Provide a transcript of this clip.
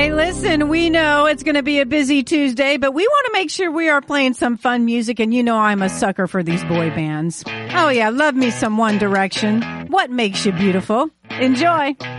right, listen, we know it's going to be a busy Tuesday, but we want to make sure we are playing some fun music, and you know I'm a sucker for these boy bands. Oh yeah, love me some One Direction. What makes you beautiful? Enjoy.